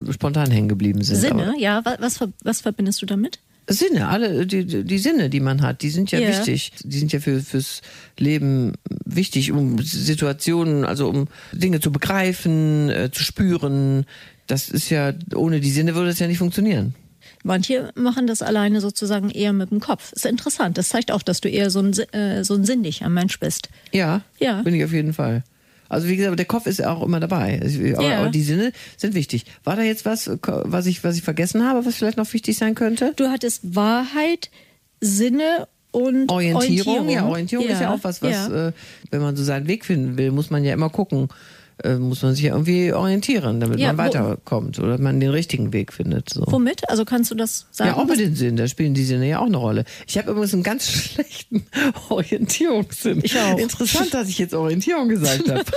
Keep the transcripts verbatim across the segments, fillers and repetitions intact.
spontan hängen geblieben sind. Sinne, aber ja. Was, was verbindest du damit? Sinne, alle die, die Sinne, die man hat, die sind ja, ja. wichtig. Die sind ja für, fürs Leben wichtig, um Situationen, also um Dinge zu begreifen, äh, zu spüren. Das ist ja, ohne die Sinne würde das ja nicht funktionieren. Manche machen das alleine sozusagen eher mit dem Kopf. Ist interessant. Das zeigt auch, dass du eher so ein, äh, so ein sinnlicher Mensch bist. Ja, ja, bin ich auf jeden Fall. Also wie gesagt, der Kopf ist auch immer dabei. Aber ja. die Sinne sind wichtig. War da jetzt was, was ich, was ich vergessen habe, was vielleicht noch wichtig sein könnte? Du hattest Wahrheit, Sinne und Orientierung. Orientierung. Ja, Orientierung ja. ist ja auch was, was ja. äh, wenn man so seinen Weg finden will, muss man ja immer gucken. Muss man sich ja irgendwie orientieren, damit ja, man weiterkommt oder man den richtigen Weg findet. So. Womit? Also kannst du das sagen? Ja, auch mit den Sinnen, da spielen die Sinne ja auch eine Rolle. Ich habe übrigens einen ganz schlechten Orientierungssinn. Ich auch. Interessant, dass ich jetzt Orientierung gesagt habe.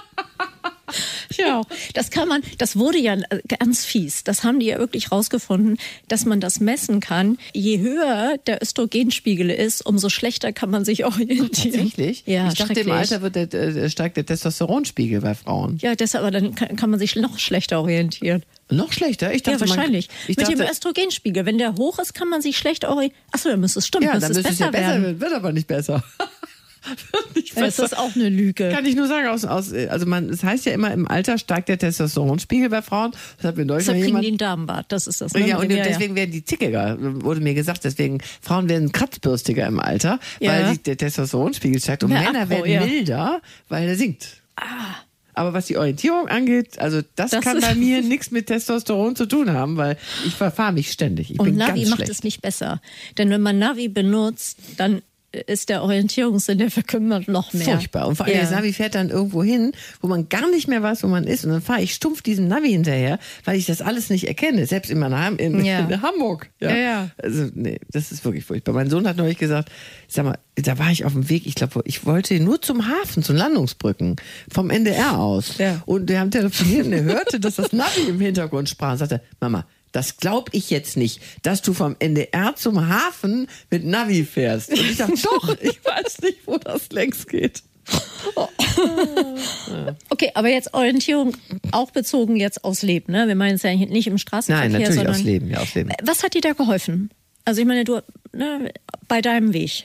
Ja, das kann man, das wurde ja ganz fies. Das haben die ja wirklich rausgefunden, dass man das messen kann. Je höher der Östrogenspiegel ist, umso schlechter kann man sich orientieren. Tatsächlich? Ja, ich dachte, im Alter wird der, der, steigt der Testosteronspiegel bei Frauen. Ja, deshalb, aber dann kann, kann man sich noch schlechter orientieren. Noch schlechter? Ich dachte, ja, wahrscheinlich. Man, ich Mit dachte, dem Östrogenspiegel. Wenn der hoch ist, kann man sich schlecht orientieren. Achso, dann müsste es stimmen. Ja, dann müsste es besser ja besser werden. werden. Wird aber nicht besser. Nicht das ist auch eine Lüge. Kann ich nur sagen, aus, aus, also man, es heißt ja immer, im Alter steigt der Testosteronspiegel bei Frauen. Das hat mir neulich Deshalb kriegen jemand, die einen Darmbad, das ist das. Ne? Ja, und ja, deswegen ja. werden die zickiger, wurde mir gesagt. Deswegen, Frauen werden kratzbürstiger im Alter, ja. weil die, der Testosteronspiegel steigt. Und ja, Männer Abbau, werden ja. milder, weil er sinkt. Ah. Aber was die Orientierung angeht, also das, das kann bei mir nichts mit Testosteron zu tun haben, weil ich verfahre mich ständig. Ich und bin Navi ganz macht schlecht. es nicht besser. Denn wenn man Navi benutzt, dann ist der Orientierungssinn, der verkümmert noch mehr. Furchtbar. Und vor allem, ja. das Navi fährt dann irgendwo hin, wo man gar nicht mehr weiß, wo man ist. Und dann fahre ich stumpf diesem Navi hinterher, weil ich das alles nicht erkenne. Selbst in meiner Ham- in, ja. in Hamburg. Ja. Ja, ja. Also, nee, das ist wirklich furchtbar. Mein Sohn hat neulich gesagt, sag mal, da war ich auf dem Weg, ich glaube, ich wollte nur zum Hafen, zu Landungsbrücken, vom N D R aus. Ja. Und wir haben telefoniert und er hörte, dass das Navi im Hintergrund sprach und sagte, Mama, das glaube ich jetzt nicht, dass du vom N D R zum Hafen mit Navi fährst. Und ich sage, doch, ich weiß nicht, wo das längst geht. Oh. Okay, aber jetzt Orientierung auch bezogen jetzt aufs Leben, ne? Wir meinen es ja nicht im Straßenverkehr, Nein, natürlich sondern aufs Leben, ja, aufs Leben. Was hat dir da geholfen? Also ich meine, du, ne, bei deinem Weg.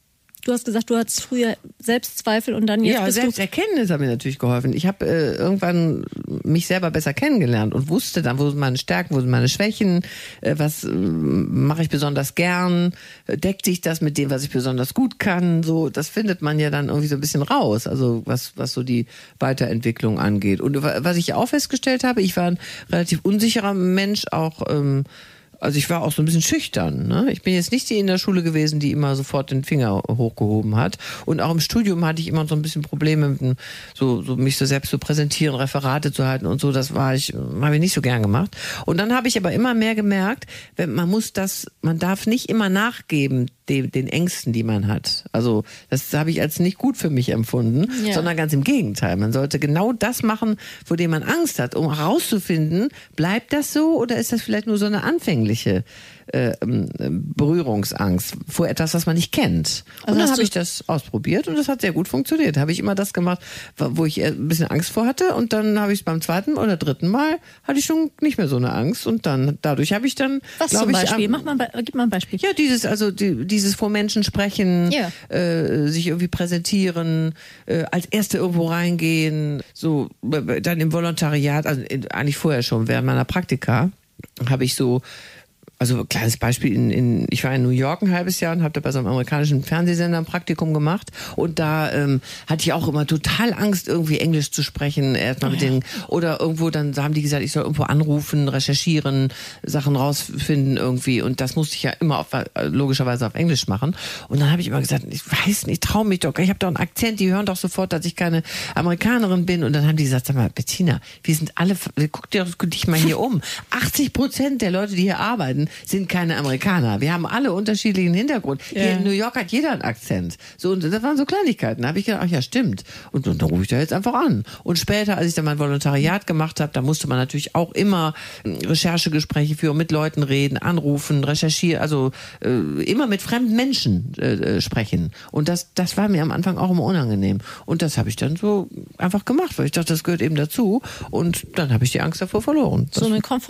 Du hast gesagt, du hattest früher Selbstzweifel und dann jetzt ja, bist du... Selbsterkenntnis hat mir natürlich geholfen. Ich habe äh, irgendwann mich selber besser kennengelernt und wusste dann, wo sind meine Stärken, wo sind meine Schwächen, äh, was äh, mache ich besonders gern, deckt sich das mit dem, was ich besonders gut kann. So, das findet man ja dann irgendwie so ein bisschen raus, also was, was so die Weiterentwicklung angeht. Und was ich auch festgestellt habe, ich war ein relativ unsicherer Mensch, auch... Ähm, Also ich war auch so ein bisschen schüchtern. Ne? Ich bin jetzt nicht die in der Schule gewesen, die immer sofort den Finger hochgehoben hat. Und auch im Studium hatte ich immer so ein bisschen Probleme, mit dem, so, so mich so selbst zu präsentieren, Referate zu halten und so. Das war ich, habe ich nicht so gern gemacht. Und dann habe ich aber immer mehr gemerkt, wenn, man muss das, man darf nicht immer nachgeben den, den Ängsten, die man hat. Also das habe ich als nicht gut für mich empfunden, ja. sondern ganz im Gegenteil. Man sollte genau das machen, vor dem man Angst hat, um herauszufinden, bleibt das so oder ist das vielleicht nur so eine anfängliche äh, Berührungsangst vor etwas, was man nicht kennt. Und also dann habe ich das ausprobiert und das hat sehr gut funktioniert. Habe ich immer das gemacht, wo ich ein bisschen Angst vor hatte und dann habe ich es beim zweiten oder dritten Mal hatte ich schon nicht mehr so eine Angst und dann dadurch habe ich dann, was zum Beispiel? Ich, Mach mal, gib mal ein Beispiel. Ja, dieses also die, dieses vor Menschen sprechen, ja. äh, sich irgendwie präsentieren, äh, als Erste irgendwo reingehen, so dann im Volontariat, also eigentlich vorher schon während meiner Praktika habe ich so Also kleines Beispiel, in, in, ich war in New York ein halbes Jahr und habe da bei so einem amerikanischen Fernsehsender ein Praktikum gemacht und da ähm, hatte ich auch immer total Angst, irgendwie Englisch zu sprechen, erstmal mit ja. den, oder irgendwo, dann haben die gesagt, ich soll irgendwo anrufen, recherchieren, Sachen rausfinden irgendwie und das musste ich ja immer auf, logischerweise auf Englisch machen und dann habe ich immer gesagt, ich weiß nicht, ich traue mich doch, ich habe doch einen Akzent, die hören doch sofort, dass ich keine Amerikanerin bin und dann haben die gesagt, sag mal, Bettina, wir sind alle, guck dir guck dich mal hier um, achtzig Prozent der Leute, die hier arbeiten, sind keine Amerikaner. Wir haben alle unterschiedlichen Hintergrund. Ja. Hier in New York hat jeder einen Akzent. So, und das waren so Kleinigkeiten. Da habe ich gedacht, ach ja, stimmt. Und, und dann rufe ich da jetzt einfach an. Und später, als ich dann mein Volontariat gemacht habe, da musste man natürlich auch immer Recherchegespräche führen, mit Leuten reden, anrufen, recherchieren, also äh, immer mit fremden Menschen äh, sprechen. Und das, das war mir am Anfang auch immer unangenehm. Und das habe ich dann so einfach gemacht, weil ich dachte, das gehört eben dazu. Und dann habe ich die Angst davor verloren. So eine